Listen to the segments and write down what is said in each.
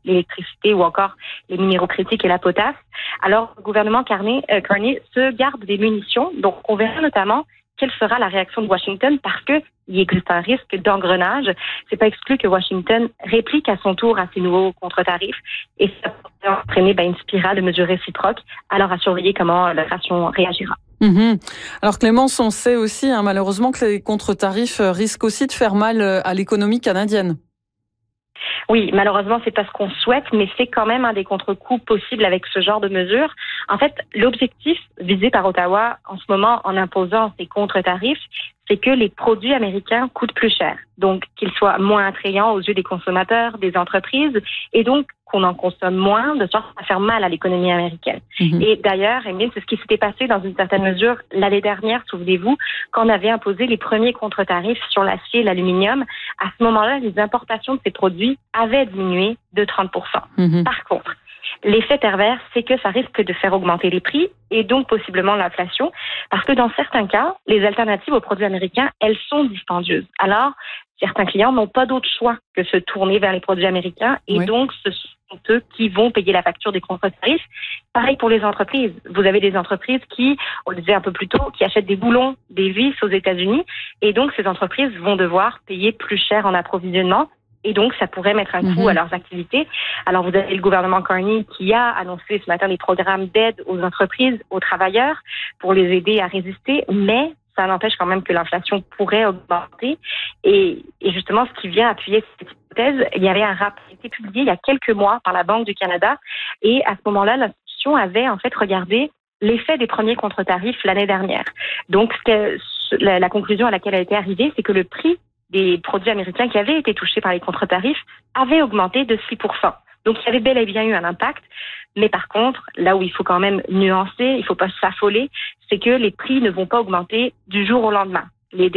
l'électricité ou encore les minéraux critiques et la potasse. Alors, le gouvernement Carney se garde des munitions. Donc, on verra notamment quelle sera la réaction de Washington parce que il existe un risque d'engrenage. C'est pas exclu que Washington réplique à son tour à ces nouveaux contre-tarifs et ça pourrait entraîner une spirale de mesures réciproques. Alors, à surveiller comment la nation réagira. Alors Clémence, on sait aussi malheureusement que les contre-tarifs risquent aussi de faire mal à l'économie canadienne. Oui, malheureusement, c'est pas ce qu'on souhaite, mais c'est quand même un des contre-coups possibles avec ce genre de mesures. En fait, l'objectif visé par Ottawa en ce moment en imposant ces contre-tarifs, c'est que les produits américains coûtent plus cher. Donc, qu'ils soient moins attrayants aux yeux des consommateurs, des entreprises, et donc qu'on en consomme moins, de sorte à faire mal à l'économie américaine. Et d'ailleurs, Emeline, c'est ce qui s'était passé dans une certaine mesure l'année dernière, souvenez-vous, quand on avait imposé les premiers contre-tarifs sur l'acier et l'aluminium. À ce moment-là, les importations de ces produits avaient diminué de 30%. Par contre, l'effet pervers, c'est que ça risque de faire augmenter les prix et donc possiblement l'inflation, parce que dans certains cas, les alternatives aux produits américains, elles sont dispendieuses. Alors, certains clients n'ont pas d'autre choix que se tourner vers les produits américains et donc ce sont eux qui vont payer la facture des contre-tarifs. Pareil pour les entreprises. Vous avez des entreprises qui, on le disait un peu plus tôt, qui achètent des boulons, des vis aux États-Unis et donc ces entreprises vont devoir payer plus cher en approvisionnement. Et donc, ça pourrait mettre un coût à leurs activités. Alors, vous avez le gouvernement Carney qui a annoncé ce matin des programmes d'aide aux entreprises, aux travailleurs, pour les aider à résister, mais ça n'empêche quand même que l'inflation pourrait augmenter. Et justement, ce qui vient appuyer cette hypothèse, il y avait un rapport qui a été publié il y a quelques mois par la Banque du Canada. Et à ce moment-là, l'institution avait en fait regardé l'effet des premiers contre-tarifs l'année dernière. Donc, la conclusion à laquelle elle était arrivée, c'est que le prix des produits américains qui avaient été touchés par les contre-tarifs avaient augmenté de 6%. Donc, il y avait bel et bien eu un impact. Mais par contre, là où il faut quand même nuancer, il ne faut pas s'affoler, c'est que les prix ne vont pas augmenter du jour au lendemain.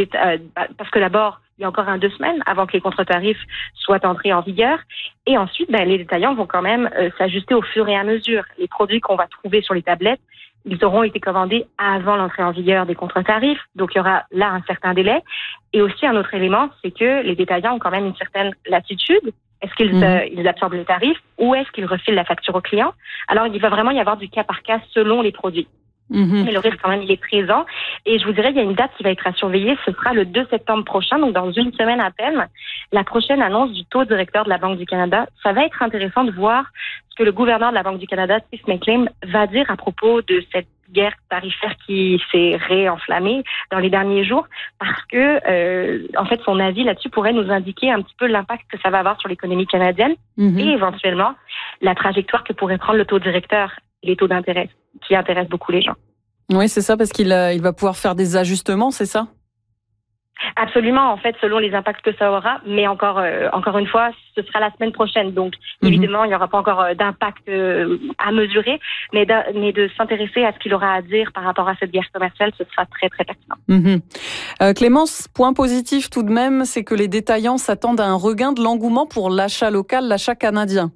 Parce que d'abord, il y a encore 2 semaines avant que les contre-tarifs soient entrés en vigueur. Et ensuite, les détaillants vont quand même s'ajuster au fur et à mesure. Les produits qu'on va trouver sur les tablettes, ils auront été commandés avant l'entrée en vigueur des contre-tarifs. Donc, il y aura là un certain délai. Et aussi, un autre élément, c'est que les détaillants ont quand même une certaine latitude. Est-ce qu'ils absorbent les tarifs ou est-ce qu'ils refilent la facture au client? Alors, il va vraiment y avoir du cas par cas selon les produits. Mais le risque, quand même, il est présent. Et je vous dirais, il y a une date qui va être à surveiller. Ce sera le 2 septembre prochain, donc dans une semaine à peine, la prochaine annonce du taux directeur de la Banque du Canada. Ça va être intéressant de voir ce que le gouverneur de la Banque du Canada, Steve McLean, va dire à propos de cette guerre tarifaire qui s'est réenflammée dans les derniers jours, parce que, en fait, son avis là-dessus pourrait nous indiquer un petit peu l'impact que ça va avoir sur l'économie canadienne et éventuellement la trajectoire que pourrait prendre le taux directeur, les taux d'intérêt qui intéressent beaucoup les gens. Oui, c'est ça, parce qu'il va pouvoir faire des ajustements, c'est ça? Absolument, en fait, selon les impacts que ça aura, mais encore une fois, ce sera la semaine prochaine. Donc, évidemment, il n'y aura pas encore d'impact à mesurer, mais de s'intéresser à ce qu'il aura à dire par rapport à cette guerre commerciale, ce sera très, très pertinent. Clémence, point positif tout de même, c'est que les détaillants s'attendent à un regain de l'engouement pour l'achat local, l'achat canadien.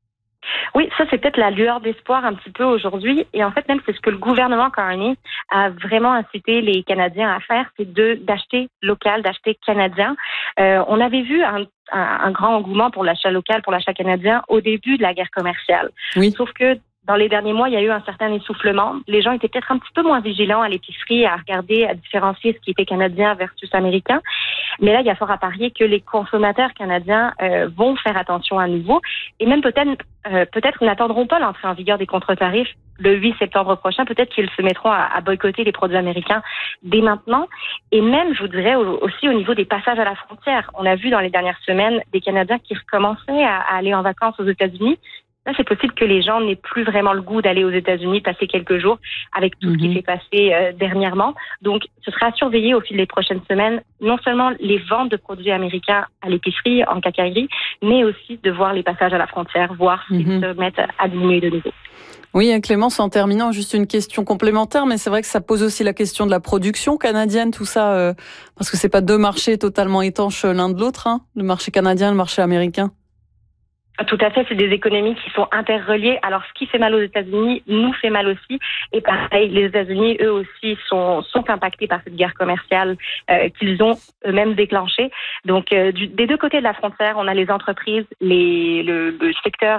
Oui, ça c'est peut-être la lueur d'espoir un petit peu aujourd'hui. Et en fait, même c'est ce que le gouvernement Carney a vraiment incité les Canadiens à faire, c'est d'acheter local, d'acheter canadien. On avait vu un grand engouement pour l'achat local, pour l'achat canadien au début de la guerre commerciale. Oui. Sauf que dans les derniers mois, il y a eu un certain essoufflement. Les gens étaient peut-être un petit peu moins vigilants à l'épicerie, à regarder, à différencier ce qui était canadien versus américain. Mais là, il y a fort à parier que les consommateurs canadiens vont faire attention à nouveau. Et même peut-être n'attendront pas l'entrée en vigueur des contre-tarifs le 8 septembre prochain. Peut-être qu'ils se mettront à boycotter les produits américains dès maintenant. Et même, je vous dirais, aussi au niveau des passages à la frontière. On a vu dans les dernières semaines des Canadiens qui recommençaient à aller en vacances aux États-Unis. Là, c'est possible que les gens n'aient plus vraiment le goût d'aller aux États-Unis passer quelques jours avec tout ce qui s'est passé dernièrement. Donc, ce sera à surveiller au fil des prochaines semaines, non seulement les ventes de produits américains à l'épicerie, en quincaillerie, mais aussi de voir les passages à la frontière, voir s'ils se mettent à diminuer de nouveau. Oui, Clémence, en terminant, juste une question complémentaire, mais c'est vrai que ça pose aussi la question de la production canadienne, tout ça, parce que c'est pas 2 marchés totalement étanches l'un de l'autre, le marché canadien et le marché américain. Tout à fait, c'est des économies qui sont interreliées. Alors, ce qui fait mal aux États-Unis nous fait mal aussi. Et pareil, les États-Unis, eux aussi, sont impactés par cette guerre commerciale qu'ils ont eux-mêmes déclenchée. Donc, des 2 côtés de la frontière, on a les entreprises, le secteur